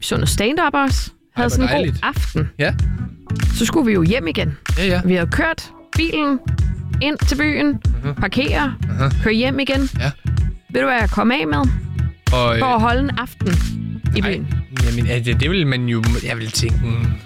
Sundet stand-up også. Havde sådan en god aften. Ja. Så skulle vi jo hjem igen. Ja. Vi havde kørt bilen ind til byen, parkere, køre hjem igen. Ja. Ved du, hvad jeg kom af med? For at holde en aften i byen. Jamen, det vil man jo... Jeg vil tænke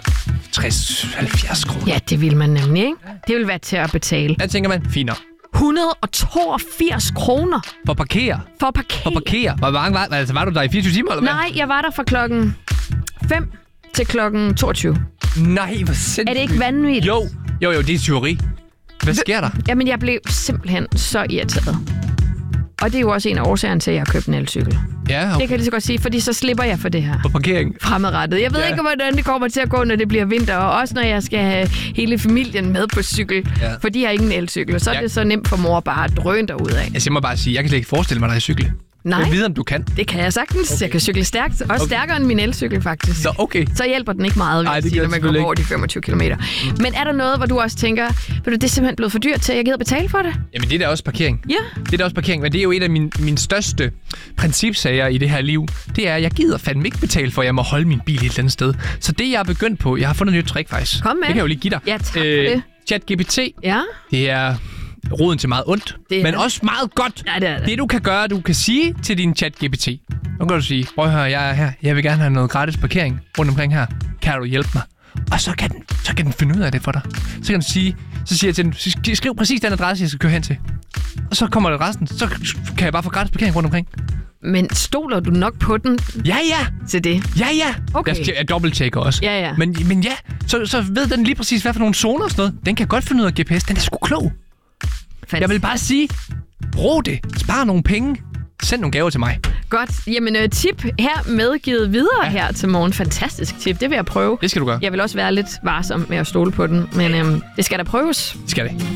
60-70 kroner. Ja, det vil man nemlig, ikke? Det vil være til at betale. Hvad tænker man? Fint nok. 182 kroner. For at parkere? For at parkere. Hvor mange var... Altså, var du der i 24 timer, eller hvad? Nej, jeg var der fra klokken 5 til klokken 22. Nej, hvor sindssygt. Er det ikke vanvittigt? Jo, det er tyveri. Hvad sker der? Jamen, jeg blev simpelthen så irriteret. Og det er jo også en af årsagerne til, at jeg har købt en elcykel. Ja, okay. Det kan jeg lige så godt sige, fordi så slipper jeg for det her. For parkering. Fremadrettet. Jeg ved ikke, hvordan det kommer til at gå, når det bliver vinter, og også når jeg skal have hele familien med på cykel. Ja. For de har ingen elcykel, så er det så nemt for mor bare at drøne derudad. Altså, jeg må bare sige, jeg kan slet ikke forestille mig dig i cykle. Nej. Jeg ved, om du kan. Det kan jeg sagtens. Okay. Jeg kan cykle stærkt. Også stærkere end min elcykel, faktisk. Så okay. Så hjælper den ikke meget, vil jeg sige, når man går over de 25 kilometer. Men er der noget, hvor du også tænker, det er simpelthen blevet for dyrt til, at jeg gider betale for det? Jamen, det er da også parkering. Ja. Det er da også parkering, men det er jo et af mine største principsager i det her liv. Det er, at jeg gider fandme ikke betale for, at jeg må holde min bil et eller andet sted. Så det, jeg er begyndt på, jeg har fundet et nyt trick, faktisk. Kom med. Det kan jeg jo lige give dig. Ja, tak for det. ChatGPT. Ja. Det er roden til meget ondt, men også meget godt. Ja, det er det. Det du kan gøre, du kan sige til din ChatGPT. Nu kan du sige, prøv at høre, jeg er her. Jeg vil gerne have noget gratis parkering rundt omkring her. Kan du hjælpe mig? Og så kan den finde ud af det for dig. Så kan du sige, så siger jeg til den, skriv præcis den adresse, jeg skal køre hen til. Og så kommer det resten. Så kan jeg bare få gratis parkering rundt omkring. Men stoler du nok på den? Ja. Til det? Ja. Okay. Jeg dobbelttjekker også. Ja. Men ja, så ved den lige præcis, hvad for nogle zoner og sådan noget. Den kan godt finde ud af GPS. Den er sgu klog. Jeg vil bare sige, brug det. Spar nogle penge. Send nogle gaver til mig. Godt. Jamen, tip her medgivet videre her til morgen. Fantastisk tip. Det vil jeg prøve. Det skal du gøre. Jeg vil også være lidt varsom med at stole på den, men det skal da prøves. Det skal det.